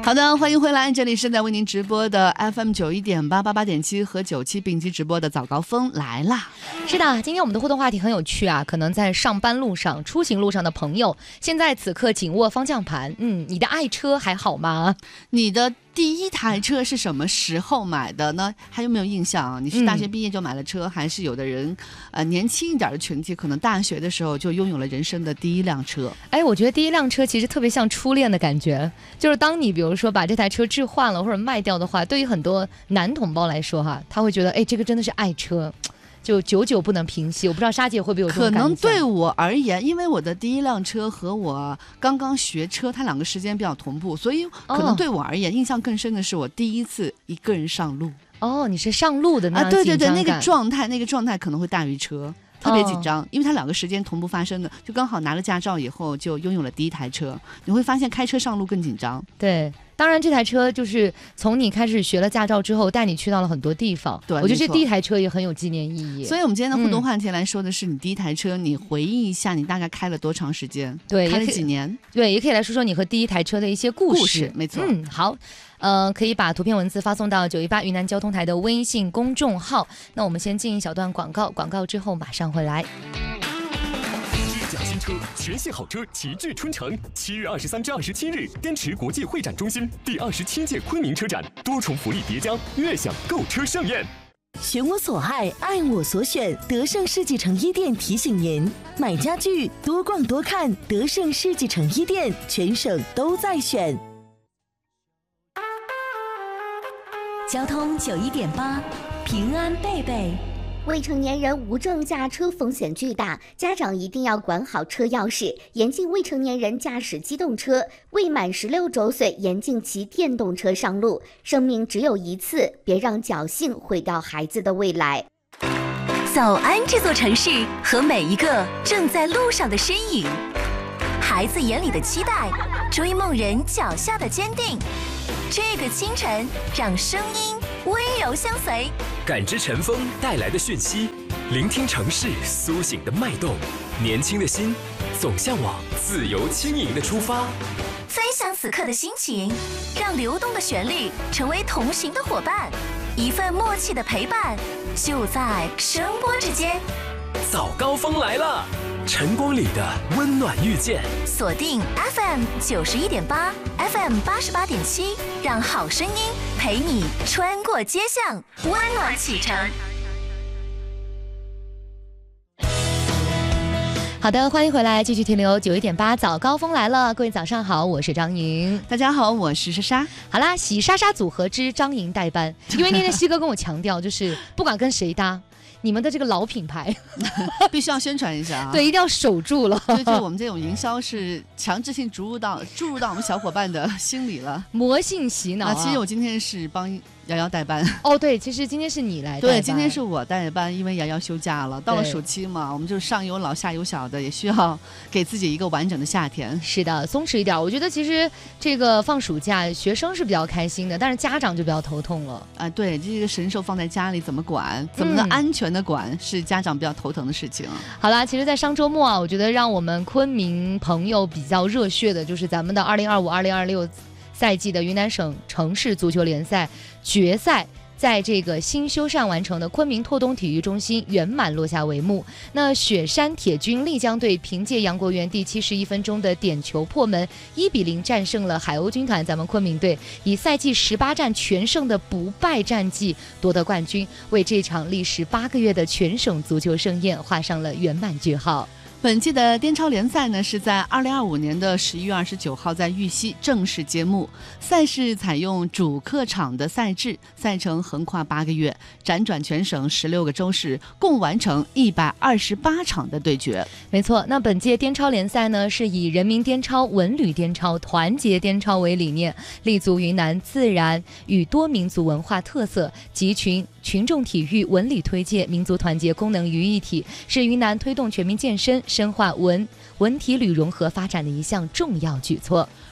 好的，欢迎回来，这里是在为您直播的 FM91.888.7和97并机直播的早高峰来啦。 是的，今天我们的互动话题很有趣啊，可能在上班路上、出行路上的朋友，现在此刻紧握方向盘，你的爱车还好吗？ 你的第一台车是什么时候买的呢？还有没有印象啊？你是大学毕业就买了车，还是有的人年轻一点的群体，可能大学的时候就拥有了人生的第一辆车？ 哎，我觉得第一辆车其实特别像初恋的感觉，就是当你比如说把这台车置换了或者卖掉的话，对于很多男同胞来说哈，他会觉得哎，这个真的是爱车。就久久不能平息，我不知道莎姐会不会有这种感觉。 可能对我而言，因为我的第一辆车和我刚刚学车，它两个时间比较同步，所以可能对我而言，印象更深的是我第一次一个人上路。 哦，你是上路的那样对对对， 紧张感。 那个状态可能会大于车。特别紧张，因为它两个时间同步发生的，就刚好拿了驾照以后就拥有了第一台车，你会发现开车上路更紧张。 对，当然这台车就是从你开始学了驾照之后带你去到了很多地方。 对， 我觉得这第一台车也很有纪念意义。 所以我们今天的互动话题来说的是你第一台车，你回忆一下你大概开了多长时间？ 对， 开了几年？ 对，也可以来说说你和第一台车的一些故事。 没错。 好。可以把图片文字发送到918云南交通台的微信公众号。那我们先进一小段广告，广告之后马上回来。 智驾新车，全系好车齐聚春城。7月23至27日，滇池国际会展中心第27届昆明车展，多重福利叠加，悦享购车盛宴。 选我所爱，爱我所选。德胜世纪城一店提醒您：买家具多逛多看，德胜世纪城一店全省都在选。 交通91.8，平安贝贝。 未成年人无证驾车风险巨大，家长一定要管好车钥匙，严禁未成年人驾驶机动车，未满16周岁严禁骑电动车上路。生命只有一次，别让侥幸毁掉孩子的未来。 早安这座城市和每一个正在路上的身影，孩子眼里的期待，追梦人脚下的坚定。这个清晨，让声音温柔相随， 感知晨风带来的讯息，聆听城市苏醒的脉动。年轻的心总向往自由轻盈的出发。 分享此刻的心情，让流动的旋律成为同行的伙伴，一份默契的陪伴，就在声波之间。 早高峰来了，晨光里的温暖遇见。 锁定 FM 91.8 FM 88.7，让好声音陪你穿过街巷，温暖启程。 好的，欢迎回来，继续停留91.8早高峰来了，各位早上好，我是张莹。 大家好，我是莎莎。 好啦，喜莎莎组合之张莹代班，因为那天西哥跟我强调，就是不管跟谁搭。你们的这个老品牌必须要宣传一下啊！ 对，一定要守住了。 就我们这种营销是强制性注入到我们小伙伴的心里了， 魔性洗脑啊！ 其实我今天是帮瑶瑶代班。 哦，对，其实今天是你来代班。 对，今天是我代班，因为瑶瑶休假了，到了暑期嘛，我们就上有老下有小的，也需要给自己一个完整的夏天。 是的，松弛一点。我觉得其实这个放暑假，学生是比较开心的，但是家长就比较头痛了啊。对，这个神兽放在家里怎么管，怎么能安全的管，是家长比较头疼的事情。 好啦，其实在上周末啊，我觉得让我们昆明朋友比较热血的就是咱们的2025-2026赛季的云南省城市足球联赛决赛，在这个新修缮完成的昆明拓东体育中心圆满落下帷幕。那雪山铁军丽江队凭借杨国元第71分钟的点球破门，1-0战胜了海鸥军团咱们昆明队，以赛季18战全胜的不败战绩夺得冠军，为这场历时8个月的全省足球盛宴画上了圆满句号。 本季的滇超联赛呢，是在2025年的11月29号在玉溪正式揭幕。赛事采用主客场的赛制，赛程横跨8个月，辗转全省16个州市，共完成128场的对决。 没错，那本届滇超联赛呢，是以人民滇超、文旅滇超、团结滇超为理念，立足云南自然与多民族文化特色，集群众体育、文旅推介、民族团结功能于一体，是云南推动全民健身、深化文体旅融合发展的一项重要举措。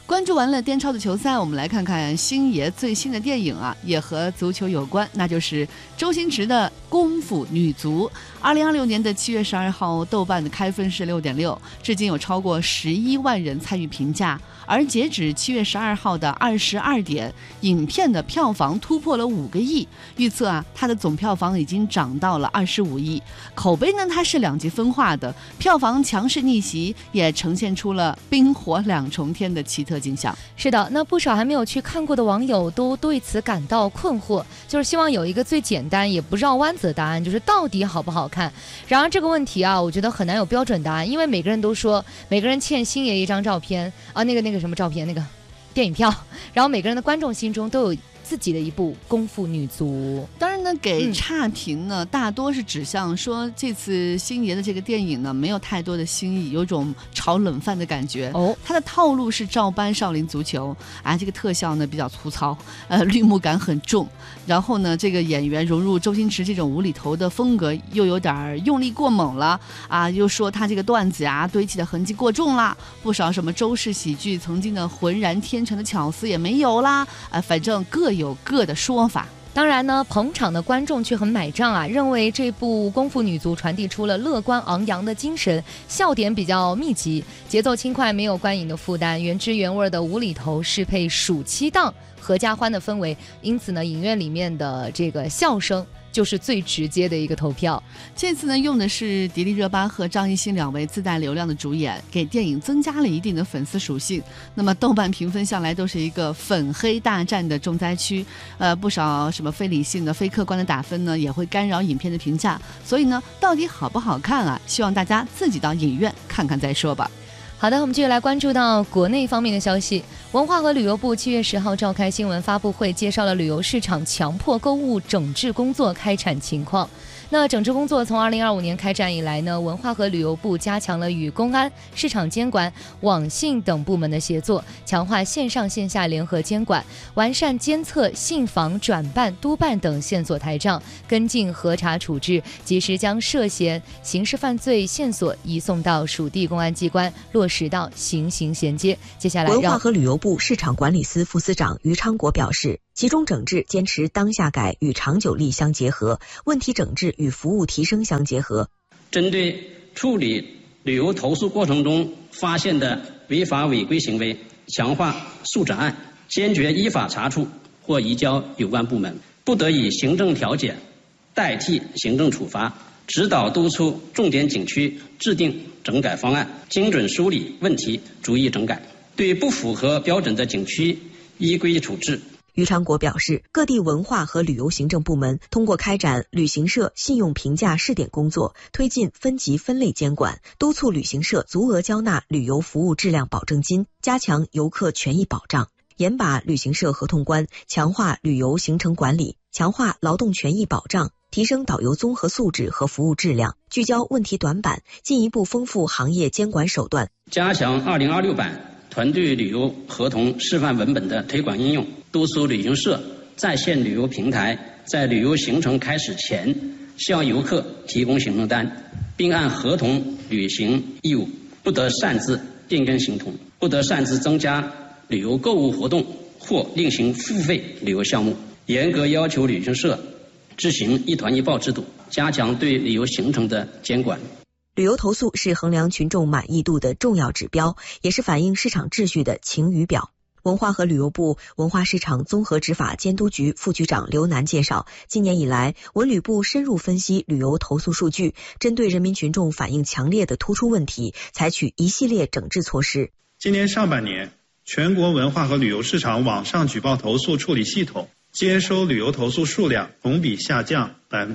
关注完了颠超的球赛，我们来看看星爷最新的电影啊，也和足球有关，那就是周星驰的《功夫女足》。2026年的7月12号，豆瓣的开分是6.6，至今有超过11万人参与评价。而截止7月12号的22点，影片的票房突破了5个亿，预测啊，它的总票房已经涨到了25亿。口碑呢，它是两极分化的，票房强势逆袭，也呈现出了冰火两重天的奇特景象。 是的，那不少还没有去看过的网友都对此感到困惑，就是希望有一个最简单也不绕弯子的答案，就是到底好不好看。然而这个问题啊，我觉得很难有标准答案，因为每个人都说每个人欠星爷一张照片啊，那个什么照片，那个电影票，然后每个人的观众心中都有自己的一部功夫女足。 当然呢，给差评呢，大多是指向说这次星爷的这个电影呢，没有太多的新意，有种炒冷饭的感觉。它的套路是照搬少林足球啊，这个特效呢比较粗糙，绿幕感很重。然后呢，这个演员融入周星驰这种无厘头的风格，又有点用力过猛了啊，又说他这个段子呀堆砌的痕迹过重啦，不少什么周氏喜剧曾经的浑然天成的巧思也没有啦，反正各有各的说法。 当然呢，捧场的观众却很买账啊，认为这部《功夫女足》传递出了乐观昂扬的精神，笑点比较密集，节奏轻快，没有观影的负担，原汁原味的无厘头适配暑期档合家欢的氛围，因此呢，影院里面的这个笑声就是最直接的一个投票。 这次呢，用的是迪丽热巴和张艺兴两位自带流量的主演，给电影增加了一定的粉丝属性。那么豆瓣评分向来都是一个粉黑大战的重灾区，不少什么非理性的、非客观的打分呢，也会干扰影片的评价。所以呢，到底好不好看啊？希望大家自己到影院看看再说吧。 好的，我们继续来关注到国内方面的消息。文化和旅游部7月10号召开新闻发布会，介绍了旅游市场强迫购物整治工作开展情况。那整治工作从2025年开展以来呢，文化和旅游部加强了与公安、市场监管、网信等部门的协作，强化线上线下联合监管，完善监测信访转办、督办等线索台账，跟进核查处置，及时将涉嫌刑事犯罪线索移送到属地公安机关，落实到刑刑衔接。接下来文化和旅游部市场管理司副司长于昌国表示，集中整治坚持当下改与长久力相结合，问题整治与服务提升相结合。 针对处理旅游投诉过程中发现的违法违规行为，强化速诊案，坚决依法查处或移交有关部门，不得以行政调解代替行政处罚，指导督促重点景区制定整改方案，精准梳理问题，逐一整改，对不符合标准的景区依规处置。 于昌国表示，各地文化和旅游行政部门通过开展旅行社信用评价试点工作，推进分级分类监管，督促旅行社足额交纳旅游服务质量保证金，加强游客权益保障，严把旅行社合同关，强化旅游行程管理，强化劳动权益保障，提升导游综合素质和服务质量，聚焦问题短板，进一步丰富行业监管手段， 加强2026版团队旅游合同示范文本的推广应用，督促旅行社在线旅游平台在旅游行程开始前向游客提供行程单，并按合同履行义务，不得擅自变更行程，不得擅自增加旅游购物活动或另行付费旅游项目，严格要求旅行社执行一团一报制度，加强对旅游行程的监管。 旅游投诉是衡量群众满意度的重要指标，也是反映市场秩序的晴雨表。文化和旅游部文化市场综合执法监督局副局长刘楠介绍，今年以来，文旅部深入分析旅游投诉数据，针对人民群众反映强烈的突出问题，采取一系列整治措施。 今年上半年，全国文化和旅游市场网上举报投诉处理系统接收旅游投诉数量同比下降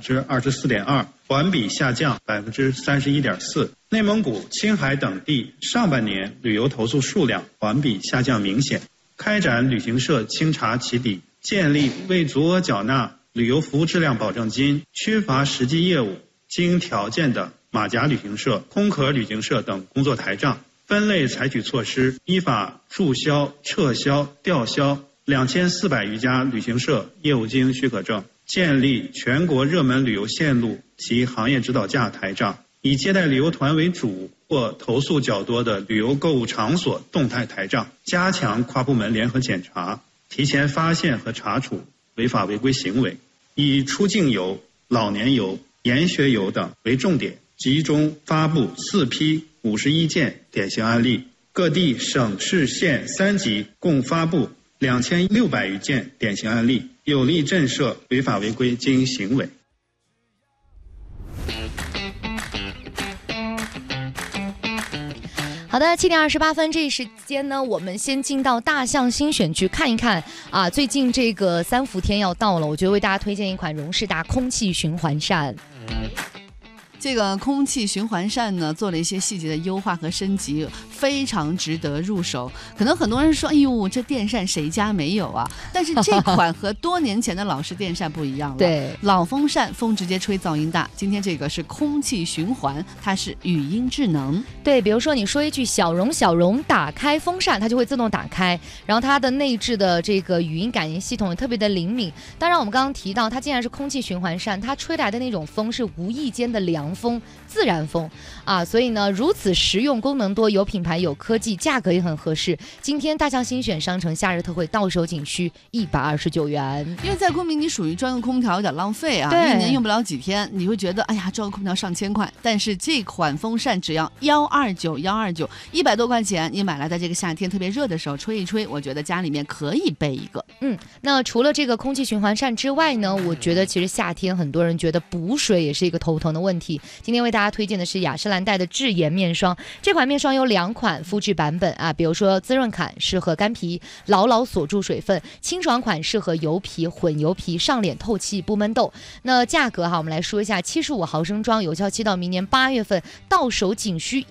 24.2%，环比下降31.4%。内蒙古、青海等地上半年旅游投诉数量环比下降明显。开展旅行社清查起底，建立未足额缴纳旅游服务质量保证金、缺乏实际业务、经条件的马甲旅行社、空壳旅行社等工作台账，分类采取措施，依法注销、撤销、吊销2400余家旅行社业务经营许可证，建立全国热门旅游线路及行业指导价台账，以接待旅游团为主， 或投诉较多的旅游购物场所动态台账，加强跨部门联合检查，提前发现和查处违法违规行为，以出境游、老年游、研学游等为重点，集中发布4批51件典型案例，各地省市县3级共发布2600余件典型案例，有力震慑违法违规经营行为。 好的，7点28分，这一时间呢，我们先进到大象新选区看一看啊。最近这个3伏天要到了，我觉得为大家推荐一款荣事达空气循环扇。 这个空气循环扇呢，做了一些细节的优化和升级，非常值得入手。可能很多人说，哎呦，这电扇谁家没有啊？但是这款和多年前的老式电扇不一样了。 对， 老风扇风直接吹，噪音大。今天这个是空气循环，它是语音智能。 对，比如说你说一句小荣小荣打开风扇，它就会自动打开。然后它的内置的这个语音感应系统也特别的灵敏。当然我们刚刚提到，它既然是空气循环扇，它吹来的那种风是无意间的凉风，自然风啊，所以呢，如此实用，功能多，有品牌有科技，价格也很合适。今天大象新选商城夏日特惠到手仅需129元。 因为在昆明你属于装个空调有点浪费啊，一年用不了几天，你会觉得哎呀，装个空调上千块，但是这款风扇只要129，100多块钱，你买来在这个夏天特别热的时候吹一吹，我觉得家里面可以备一个。 那除了这个空气循环扇之外呢，我觉得其实夏天很多人觉得补水也是一个头疼的问题。今天为大家推荐的是雅诗兰黛的智妍面霜，这款面霜有2款肤质版本啊，比如说滋润款适合干皮，牢牢锁住水分；清爽款适合油皮、混油皮，上脸透气不闷痘。那价格哈，我们来说一下，75毫升装，有效期到明年8月份，到手仅需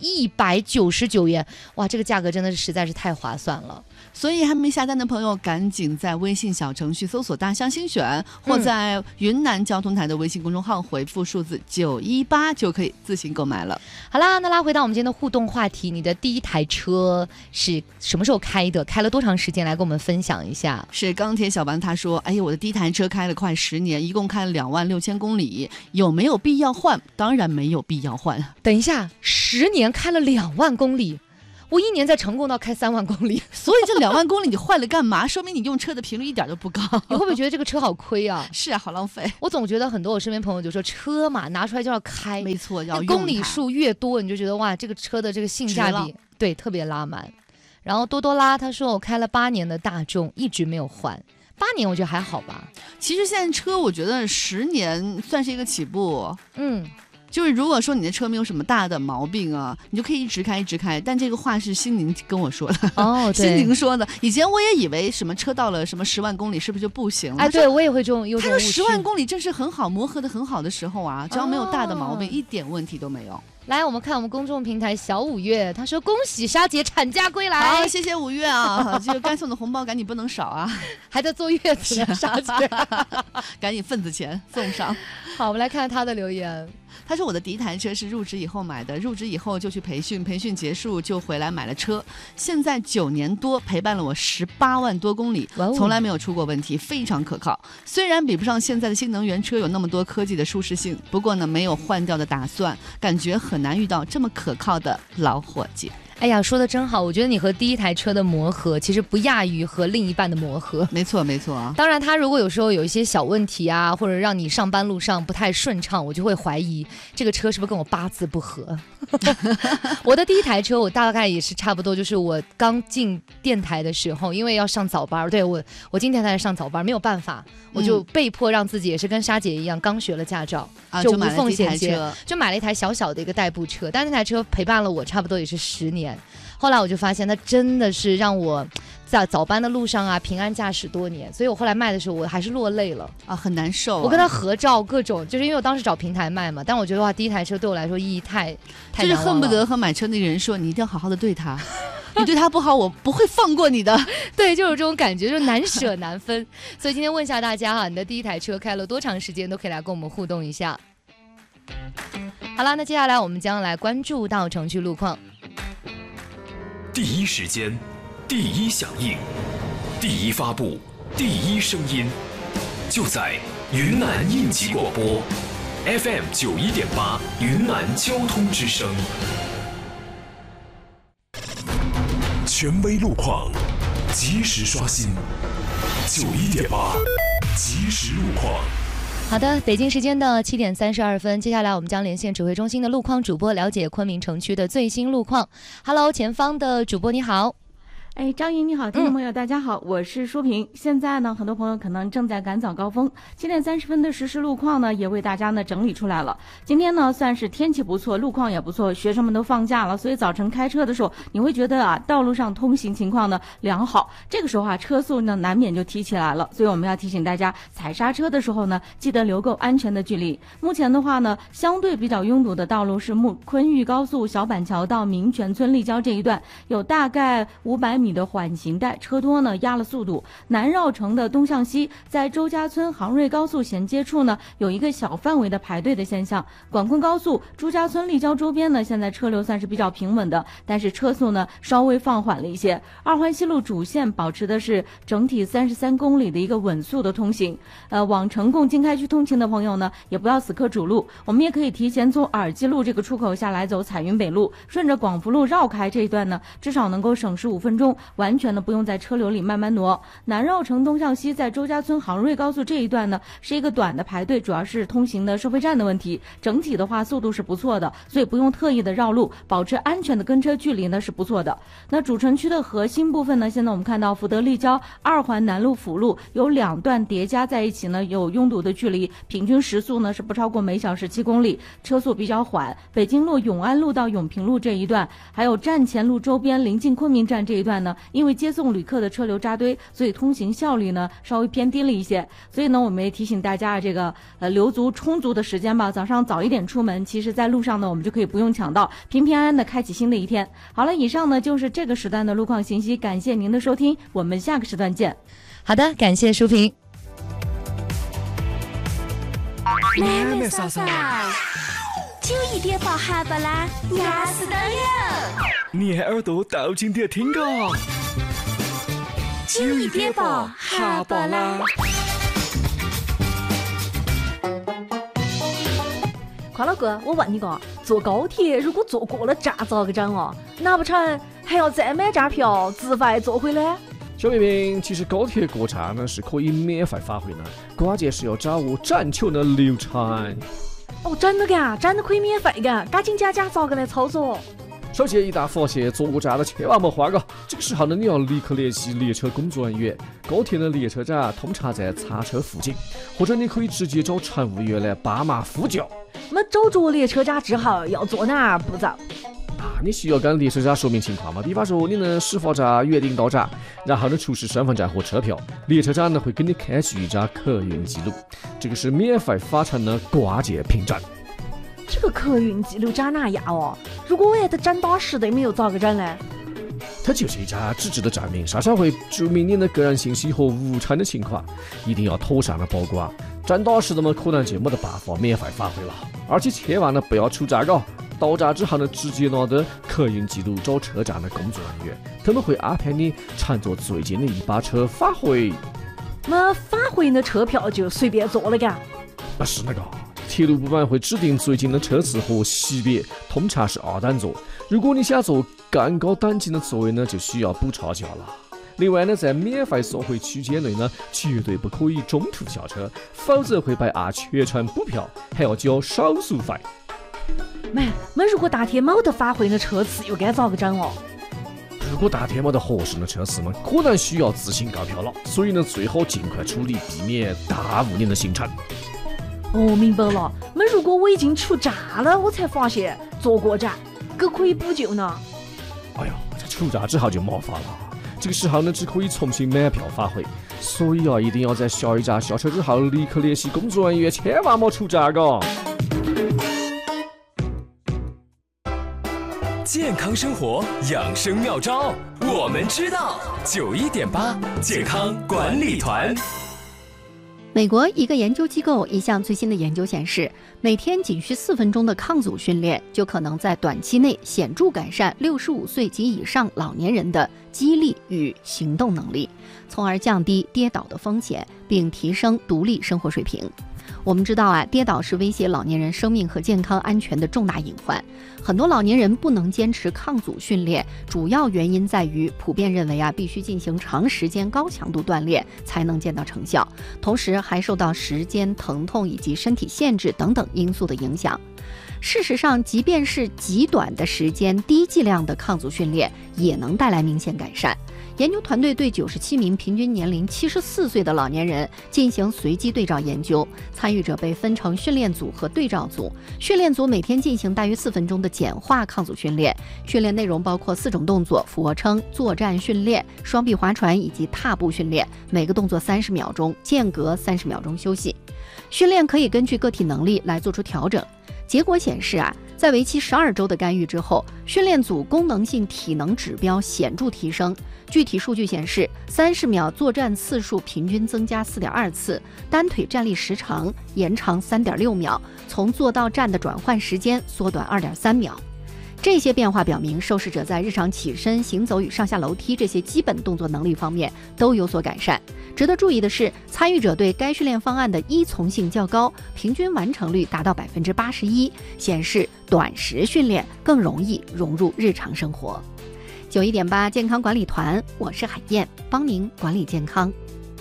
199元。哇，这个价格真的是实在是太划算了。 所以还没下单的朋友，赶紧在微信小程序搜索大象新选，或在云南交通台的微信公众号回复数字918就可以自行购买了。 好啦，那拉回到我们今天的互动话题，你的第一台车是什么时候开的？开了多长时间？来跟我们分享一下。 是钢铁小白他说，哎呀，我的第一台车开了快10年，一共开了26000公里，有没有必要换？当然没有必要换。 等一下，10年开了2万公里。我1年在成功到开3万公里， 所以这2万公里你换了干嘛？说明你用车的频率一点都不高。 你会不会觉得这个车好亏啊？ 是啊，好浪费。 我总觉得很多我身边朋友就说，车嘛拿出来就要开， 没错，要用公里数越多，你就觉得哇，这个车的这个性价比对特别拉满。然后多多拉他说，我开了8年的大众，一直没有换。8年我觉得还好吧。 其实现在车我觉得10年算是一个起步。就是如果说你的车没有什么大的毛病啊，你就可以一直开。但这个话是心灵跟我说的哦， 心灵说的。以前我也以为什么车到了什么10万公里是不是就不行了？ 哎，对我也会有这种误区。 他说10万公里正是很好磨合的很好的时候啊，只要没有大的毛病，一点问题都没有。 来，我们看我们公众平台小5月，他说恭喜莎姐产假归来。 好，谢谢5月啊，这个该送的红包赶紧不能少啊， 还在坐月子呢，莎姐， 赶紧份子钱送上。 好，我们来看他的留言。 他说我的第一台车是入职以后买的，入职以后就去培训，培训结束就回来买了车，现在9年多，陪伴了我18万多公里，从来没有出过问题，非常可靠。虽然比不上现在的新能源车有那么多科技的舒适性，不过呢，没有换掉的打算，感觉很难遇到这么可靠的老伙计。 哎呀，说的真好，我觉得你和第一台车的磨合其实不亚于和另一半的磨合。 没错没错啊。 当然他如果有时候有一些小问题啊，或者让你上班路上不太顺畅，我就会怀疑这个车是不是跟我八字不合。我的第一台车我大概也是差不多，就是我刚进电台的时候，因为要上早班，对，我进电台上早班没有办法，我就被迫让自己也是跟莎姐一样刚学了驾照，就无缝衔接，就买了一台小小的一个代步车，但那台车陪伴了我差不多也是10年。后来我就发现它真的是让我在早班的路上啊平安驾驶多年，所以我后来卖的时候我还是落泪了啊，很难受啊。 我跟他合照各种，就是因为我当时找平台卖嘛，但我觉得哇，第一台车对我来说意义太就是恨不得和买车那个人说，你一定要好好的对他，你对他不好我不会放过你的。 对，就有这种感觉，就难舍难分。所以今天问一下大家哈，你的第一台车开了多长时间，都可以来跟我们互动一下。好了，那接下来我们将来关注到城区路况。 第一时间，第一响应，第一发布，第一声音，就在云南应急广播 FM 91.8云南交通之声。 权威路况，及时刷新。91.8，即时路况。 好的，北京时间的7点32分，接下来我们将连线指挥中心的路况主播，了解昆明城区的最新路况。Hello， 前方的主播你好。 张莹你好，听众朋友大家好，我是舒平。现在呢，很多朋友可能正在赶早高峰，7点30分的实时路况呢，也为大家呢整理出来了。今天呢，算是天气不错，路况也不错，学生们都放假了，所以早晨开车的时候，你会觉得啊，道路上通行情况呢良好。这个时候啊，车速呢难免就提起来了，所以我们要提醒大家，踩刹车的时候呢，记得留够安全的距离。目前的话呢，相对比较拥堵的道路是昆玉高速小板桥到民权村立交这一段，有大概500米的缓行带，车多呢压了速度。南绕城的东向西，在周家村杭瑞高速衔接处呢，有一个小范围的排队的现象。广昆高速朱家村立交周边呢，现在车流算是比较平稳的，但是车速呢稍微放缓了一些。二环西路主线保持的是整体33公里的一个稳速的通行。往成贡经开区通勤的朋友呢，也不要死磕主路，我们也可以提前从耳机路这个出口下来走彩云北路，顺着广福路绕开这一段呢，至少能够省15分钟，完全呢不用在车流里慢慢挪。南绕城东向西，在周家村杭瑞高速这一段呢，是一个短的排队，主要是通行的收费站的问题。整体的话速度是不错的，所以不用特意的绕路，保持安全的跟车距离呢是不错的。那主城区的核心部分呢，现在我们看到福德立交2环南路辅路有2段叠加在一起呢，有拥堵的距离，平均时速呢是不超过每小时7公里，车速比较缓。北京路永安路到永平路这一段，还有站前路周边临近昆明站这一段呢，因为接送旅客的车流扎堆，所以通行效率呢稍微偏低了一些。所以呢，我们也提醒大家这个留足充足的时间吧，早上早一点出门，其实在路上呢我们就可以不用抢道，平平安安的开启新的一天。好了，以上呢就是这个时段的路况信息，感谢您的收听，我们下个时段见。 好的，感谢舒平。 妹妹嫂嫂，91.8哈巴拉压死的人， 你还耳朵倒进点听个 91.8哈巴拉。 快乐哥，我问你个，坐高铁如果坐过了站咋个整哦？难不成还要再买站票自费坐回来？ 小明明，其实高铁过站呢是可以免费发挥的，关键是要掌握站球的流程。 哦，真的嘎，真的可以免费嘎，赶紧讲讲咋个来操作。 首先，一旦发现坐过站的千万莫慌个，这个时候呢，你要立刻联系列车工作人员。高铁的列车站通常在查车附近，或者你可以直接找乘务员来帮忙呼叫。 那找着列车站之后要做哪步骤？ 你需要跟列车站说明情况嘛，比方说你能始发站约定到站，然后呢出示身份证和车票，列车站呢会给你开具一张客运记录，这个是免费发成的关键凭证。 这个客运记录长哪样哦？如果我也得整到实的没有咋个整呢？ 它就是一张纸质的证明，上会注明你的个人信息和无产的情况，一定要妥善的保管。整到实的嘛，可能就没得办法免费发挥了。而且千万呢不要出站哦，到站之后呢，直接拿着客运记录找车站的工作人员，他们会安排你乘坐最近的一班车返回。 那返回的车票就随便坐了嘎？ 那是那个。铁路部门会指定最近的车次和级别，通常是2等座。如果你想坐更高等级的座位呢，就需要补差价了。另外呢，在免费送回区间内呢，绝对不可以中途下车，否则会被按全程补票，还要交手续费。 那如果当天没得返回的车次，又该咋个整哦？ 如果当天没得合适的车次嘛，可能需要自行购票了。所以呢，最好尽快处理，避免耽误您的行程。 哦，明白了。那如果我已经出站了，我才发现坐过站，可可以补救呢？ 哎呦，这出站之后就麻烦了。这个时候呢，只可以重新买票发挥。所以啊，一定要在下一站下车之后立刻联系工作人员，千万莫出站哦。 健康生活养生妙招，我们知道。91.8健康管理团。 美国一个研究机构一项最新的研究显示，每天仅需4分钟的抗阻训练，就可能在短期内显著改善65岁及以上老年人的肌力与行动能力，从而降低跌倒的风险，并提升独立生活水平。 我们知道啊，跌倒是威胁老年人生命和健康安全的重大隐患。很多老年人不能坚持抗阻训练，主要原因在于普遍认为啊，必须进行长时间高强度锻炼才能见到成效，同时还受到时间、疼痛以及身体限制等等因素的影响。事实上，即便是极短的时间、低剂量的抗阻训练，也能带来明显改善。研究团队对97名平均年龄74岁的老年人进行随机对照研究，参与者被分成训练组和对照组。训练组每天进行大约4分钟的简化抗阻训练，训练内容包括4种动作：俯卧撑、作战训练、双臂划船以及踏步训练，每个动作30秒钟，间隔30秒钟休息。训练可以根据个体能力来做出调整。结果显示啊，在为期12周的干预之后，训练组功能性体能指标显著提升。具体数据显示，30秒作战次数平均增加4.2次，单腿站立时长延长3.6秒，从坐到站的转换时间缩短2.3秒。这些变化表明，受试者在日常起身、行走与上下楼梯这些基本动作能力方面都有所改善。值得注意的是，参与者对该训练方案的依从性较高，平均完成率达到81%，显示短时训练更容易融入日常生活。91.8健康管理团，我是海燕，帮您管理健康。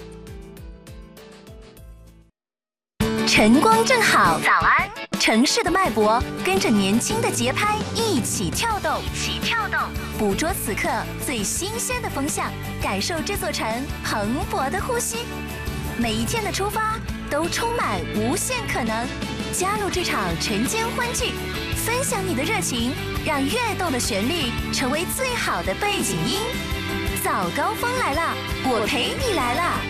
晨光正好，早安！城市的脉搏跟着年轻的节拍一起跳动，捕捉此刻最新鲜的风向，感受这座城蓬勃的呼吸。每一天的出发都充满无限可能，加入这场晨间欢聚，分享你的热情，让跃动的旋律成为最好的背景音。早高峰来了，我陪你来了。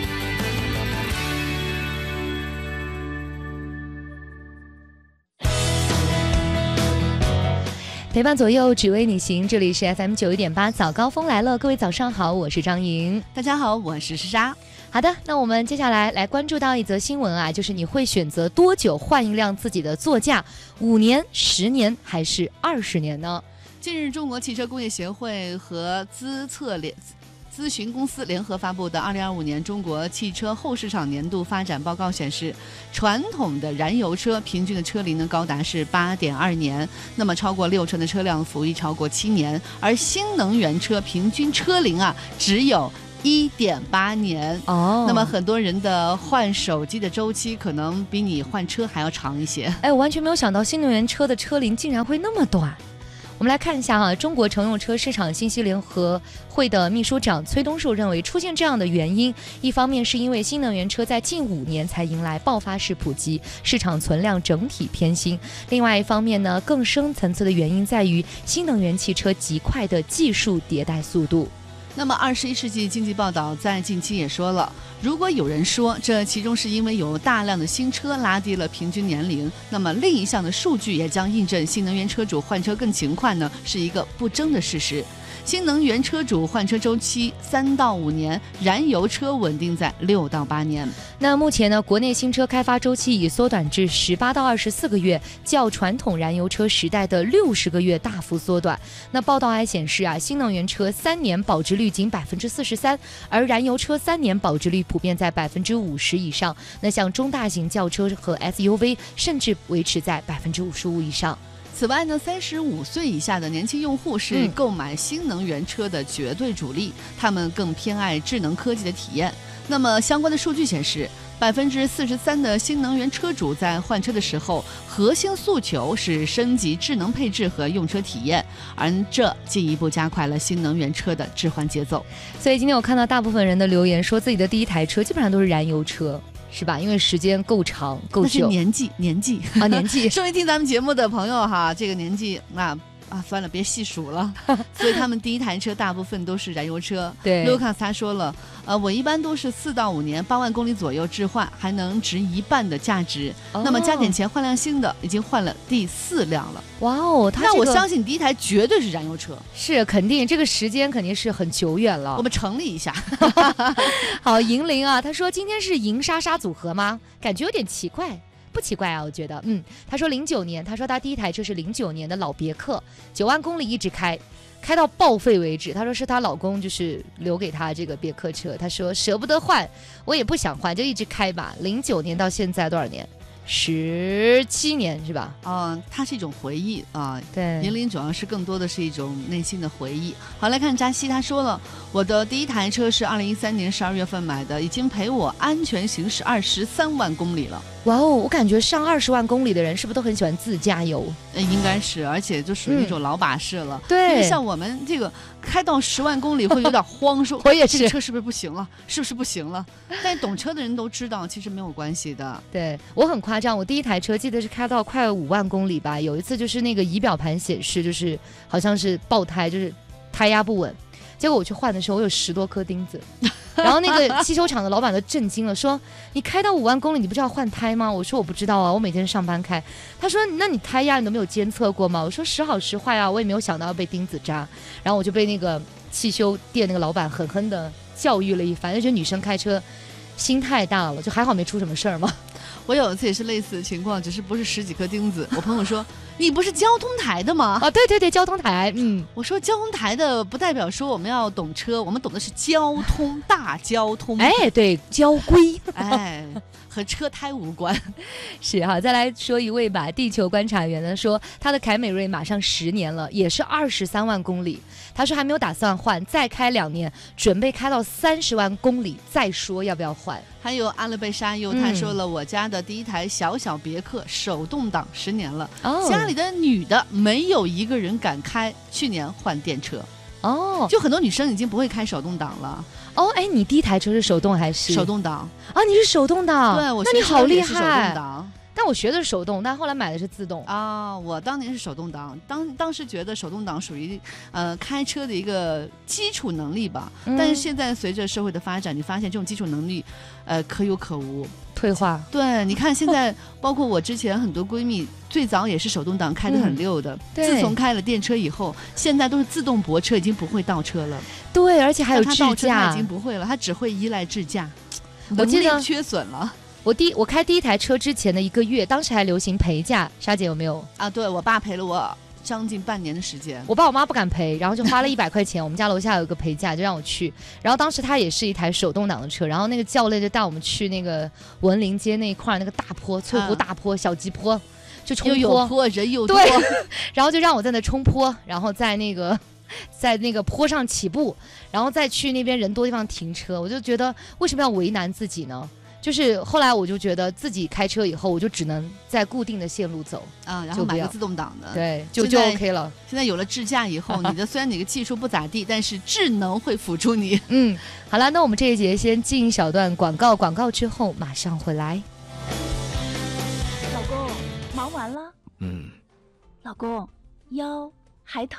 陪伴左右，只为你行。这里是 FM 91.8，早高峰来了。各位早上好，我是张莹。 大家好，我是诗莎。 好的，那我们接下来关注到一则新闻啊，就是你会选择多久换一辆自己的座驾？5年、10年还是20年呢？ 近日，中国汽车工业协会和咨询公司联合发布的2025年中国汽车后市场年度发展报告显示，传统的燃油车平均的车龄呢高达是8.2年，那么超过6成的车辆服役超过7年，而新能源车平均车龄啊只有1.8年哦。那么很多人的换手机的周期可能比你换车还要长一些。 哎，我完全没有想到新能源车的车龄竟然会那么短。我们来看一下哈，中国乘用车市场信息联合会的秘书长崔东树认为，出现这样的原因，一方面是因为新能源车在近5年才迎来爆发式普及，市场存量整体偏新；另外一方面呢，更深层次的原因在于新能源汽车极快的技术迭代速度。 那么21世纪经济报道在近期也说了，如果有人说这其中是因为有大量的新车拉低了平均年龄，那么另一项的数据也将印证新能源车主换车更勤快呢，是一个不争的事实。新能源车主换车周期3到5年，燃油车稳定在6到8年。 那目前呢，国内新车开发周期已缩短至18到24个月，较传统燃油车时代的60个月大幅缩短。那报道还显示啊，新能源车3年保值率仅43%，而燃油车3年保值率普遍在50%以上。那像中大型轿车和 SUV 甚至维持在55%以上。 此外呢，35岁以下的年轻用户是购买新能源车的绝对主力，他们更偏爱智能科技的体验。那么相关的数据显示，43%的新能源车主在换车的时候，核心诉求是升级智能配置和用车体验，而这进一步加快了新能源车的置换节奏。 所以今天我看到大部分人的留言说，自己的第一台车基本上都是燃油车。是吧？因为时间够长够久。 那是年纪啊，年纪。 身为听咱们节目的朋友哈，这个年纪算了，别细数了。所以他们第一台车大部分都是燃油车。 对 ，Lucas 他说了，我一般都是4到5年，8万公里左右置换，还能值1半的价值。那么加点钱换辆新的，已经换了第4辆了。 哇哦， 那我相信第一台绝对是燃油车。 是，肯定这个时间肯定是很久远了。 我们成立一下。 好，银铃啊，他说今天是银莎莎组合吗？感觉有点奇怪。不奇怪啊，我觉得，他说09年，他说他第一台车是09年的老别克，9万公里一直开到报废为止。他说是她老公就是留给他这个别克车，他说舍不得换，我也不想换，就一直开吧。09年到现在多少年 17年是吧？ 它是一种回忆啊。 对， 年龄主要是更多的是一种内心的回忆。好，来看扎西，他说了，我的第一台车是2013年12月份买的，已经陪我安全行驶23万公里了。 哇哦，我感觉上20万公里的人是不是都很喜欢自驾游？ 应该是，而且就属于那种老把式了。 对， 因为像我们这个开到10万公里会有点慌，说我也是， 这个车是不是不行了？是不是不行了？但是懂车的人都知道，其实没有关系的。 对，我很夸张，我第一台车记得是开到快5万公里吧。有一次就是那个仪表盘显示就是好像是爆胎，就是胎压不稳。结果我去换的时候，我有10多颗钉子。然后那个汽修厂的老板都震惊了，说你开到5万公里你不知道换胎吗？我说我不知道啊，我每天上班开。他说那你胎压你都没有监测过吗？我说时好时坏啊，我也没有想到要被钉子扎。然后我就被那个汽修店那个老板狠狠的教育了一番，就觉得女生开车心太大了，就还好没出什么事儿嘛。 我有一次也是类似的情况，只是不是10几颗钉子。我朋友说你不是交通台的吗？ 啊，对对对，交通台。 我说交通台的不代表说我们要懂车，我们懂的是交通，大交通。 哎，对，交规。 哎，和车胎无关。 是哈，再来说一位吧，地球观察员呢说他的凯美瑞马上10年了，也是23万公里。他说还没有打算换，再开2年，准备开到30万公里再说要不要换。 还有阿勒贝沙优，他说了，我家的第一台小别克手动挡10年了，家里的女的没有一个人敢开，去年换电车。就很多女生已经不会开手动挡了。 哎，你第一台车是手动还是手动挡啊？你是手动挡？ 对，我那你好厉害。 手动挡， 但我学的是手动，但后来买的是自动啊。我当年是手动挡，当时觉得手动挡属于开车的一个基础能力吧。但是现在随着社会的发展，你发现这种基础能力可有可无， 退化。 对，你看现在包括我之前很多闺蜜最早也是手动挡开得很溜的，自从开了电车以后，现在都是自动泊车，已经不会倒车了。 对，而且还有智驾， 他已经不会了，他只会依赖智驾， 我记得缺损了。 我开第一台车之前的1个月，当时还流行陪驾，莎姐有没有啊？对，我爸陪了我将近半年的时间。 我爸我妈不敢陪，然后就花了100块钱，我们家楼下有一个陪驾，就让我去。然后当时它也是一台手动挡的车，然后那个教练就带我们去那个文林街那一块那个大坡，翠湖大坡、小吉坡，就冲坡， 又有坡人又多， 对，然后就让我在那冲坡，然后在那个坡上起步，然后再去那边人多地方停车。我就觉得为什么要为难自己呢？就是后来我就觉得自己开车以后，我就只能在固定的线路走啊，然后买个自动挡的， 对，就 OK 了。 现在有了智驾以后，你的虽然你的技术不咋地，但是智能会辅助你。 好了，那我们这一节先进一小段广告，广告之后马上回来。 老公，忙完了？ 老公， 腰还疼。